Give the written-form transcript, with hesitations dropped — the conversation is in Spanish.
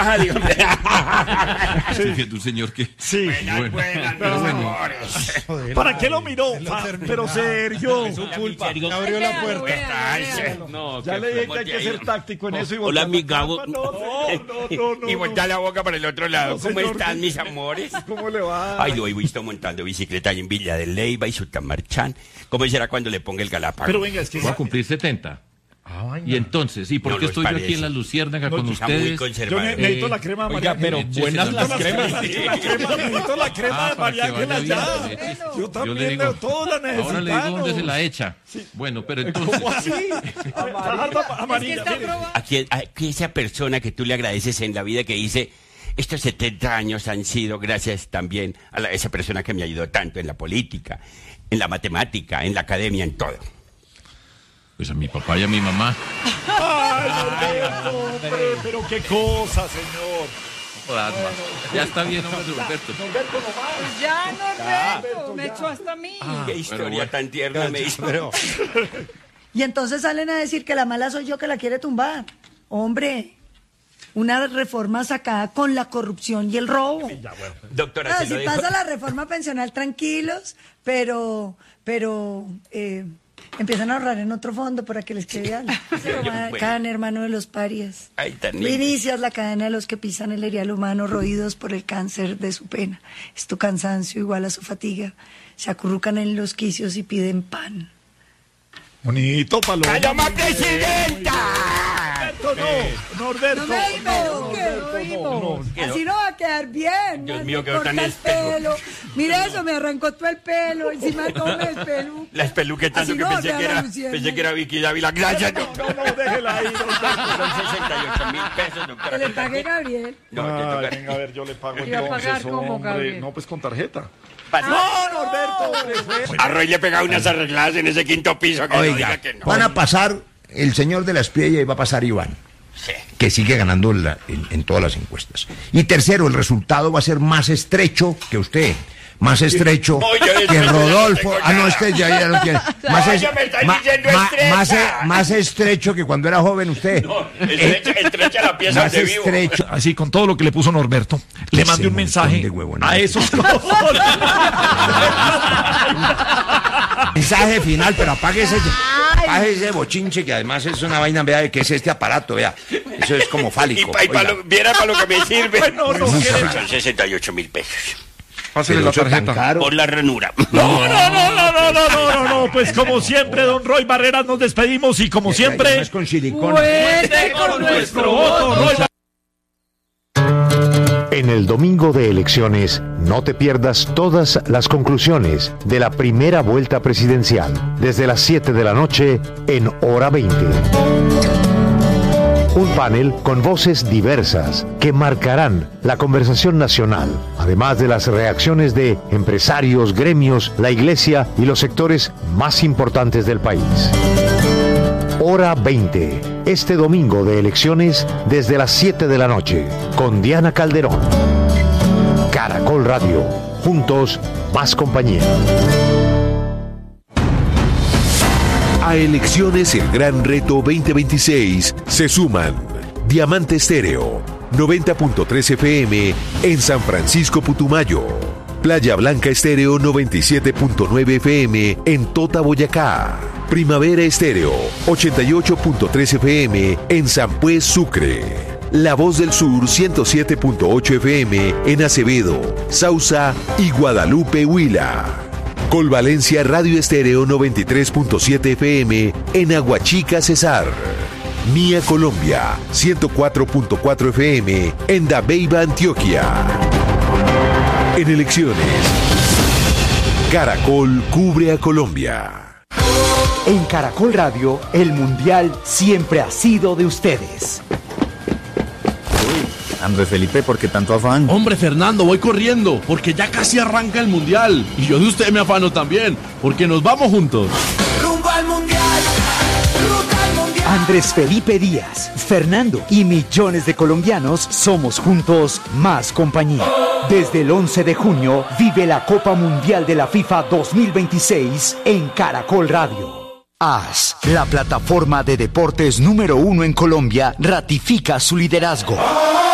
baja, dígame. Estoy viendo un señor que... Sí. Buenas, Joder, ¿para qué lo miró? Pero Sergio. Es su culpa. Abrió la puerta. No, Ya le dije que hay que ser táctico en eso y Hola, voltear mi la Gabo. cama. No. Y voltea la boca para el otro lado. No, ¿Cómo señor. están, mis amores? ¿Cómo le va? Ay, lo he visto montando bicicleta en Villa de Leyva y Sutamarchán. ¿Cómo será cuando le ponga el Galápagos? Pero venga, es que... Voy a cumplir 70. Y entonces, ¿y por No qué los estoy yo parece. aquí en la Luciérnaga con Está muy ustedes? Yo conservador. necesito la crema María Oiga, pero Ángela. buenas las cremas. Necesito la crema de para María que vaya Ángela bien. ya. Yo Yo también, le digo, todos la necesitamos. ahora le digo dónde se la echa. Bueno, pero entonces... ¿Cómo así? Amarilla, mire. Aquí esa persona que tú le agradeces en la vida que dice... Estos 70 años han sido gracias también a esa persona que me ayudó tanto en la política, en la matemática, en la academia, en todo. Pues a mi papá y a mi mamá. Ay, Norberto, hombre, pero qué cosa, señor. Ya está bien, hombre, Roberto. Norberto, nomás. Pues ya, Norberto, me echó hasta a mí. Qué historia tan tierna me hizo. Y entonces salen a decir que la mala soy yo que la quiere tumbar. Hombre, una reforma sacada con la corrupción y el robo. Doctora, se Si lo dijo. pasa la reforma pensional tranquilos, pero empiezan a ahorrar en otro fondo para que les quede algo. Cadena, hermano de los parias. Ay, tan Tú lindo. inicias la cadena de los que pisan el erial humano, roídos por el cáncer de su pena. Es tu cansancio igual a su fatiga. Se acurrucan en los quicios y piden pan. Bonito, Paloma. ¡Paloma presidenta! Norberto, No me equivoco, así no va a quedar bien. Dios man, mío, me quedó tan corta el espejo. pelo. Mira eso, me arrancó todo el pelo, encima todo me espeluca. La espeluqué tanto Así que no, pensé vea que la era, Luciana. pensé que era Vicky Dávila. Gracias, doctor. No, déjela ahí, Norberto. Son 68,000 pesos, doctora. Que le pague Gabriel. No, te Ay, toca. venga, a ver, yo le pago ¿Y va a entonces, pagar cómo, hombre. Gabriel? No, pues con tarjeta. No, Norberto. A Roy le pega unas arregladas en ese quinto piso que no Oiga, diga que no. van a pasar el señor de la Espriella y va a pasar Iván, Sí. que sigue ganando en todas las encuestas. Y tercero, el resultado va a ser más estrecho que usted. Más estrecho No, yo de que estrecho Rodolfo. no tengo Ah, no, nada. usted ya lo tiene. Ya me están diciendo estrecha. más estrecho que cuando era joven usted. Estrecha la pieza Más donde vivo. estrecho. Así, con todo lo que le puso Norberto, le Ese mandé un montón mensaje de huevonadas. a esos... Mensaje final, pero apague ese bochinche que además es una vaina, vea, que es este aparato, vea. Eso es como fálico. Oiga. Viera para lo que me sirve. No, Son 68,000 pesos. Pásele Pero la eso tan tarjeta. caro. Por la ranura. No. Pues como siempre, don Roy Barreras, nos despedimos y como siempre... Es con silicona. Cuente con nuestro voto. Roy En el domingo de elecciones, no te pierdas todas las conclusiones de la primera vuelta presidencial, desde las 7 de la noche en Hora 20. Un panel con voces diversas que marcarán la conversación nacional, además de las reacciones de empresarios, gremios, la iglesia y los sectores más importantes del país. Hora 20, este domingo de elecciones desde las 7 de la noche, con Diana Calderón. Caracol Radio, juntos, más compañía. A Elecciones El Gran Reto 2026 se suman Diamante Estéreo, 90.3 FM en San Francisco Putumayo, Playa Blanca Estéreo 97.9 FM en Tota, Boyacá, Primavera Estéreo 88.3 FM en San Pues, Sucre, La Voz del Sur 107.8 FM en Acevedo, Sausa y Guadalupe, Huila. Colvalencia Radio Estéreo 93.7 FM en Aguachica, Cesar. Mía Colombia 104.4 FM en Dabeiba, Antioquia. En elecciones, Caracol cubre a Colombia. En Caracol Radio, el Mundial siempre ha sido de ustedes. Andrés Felipe, ¿por qué tanto afán? Hombre, Fernando, voy corriendo, porque ya casi arranca el Mundial. Y yo de usted me afano también, porque nos vamos juntos. ¡Rumbo al Mundial! ¡Ruta al Mundial! Andrés Felipe Díaz, Fernando y millones de colombianos somos juntos más compañía. Desde el 11 de junio, vive la Copa Mundial de la FIFA 2026 en Caracol Radio. AS, la plataforma de deportes número 1 en Colombia, ratifica su liderazgo.